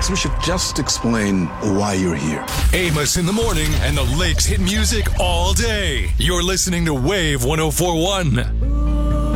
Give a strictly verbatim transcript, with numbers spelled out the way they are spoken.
Alex, we should just explain why you're here. Amos in the morning and the Lakes hit music all day. You're listening to Wave one oh four one.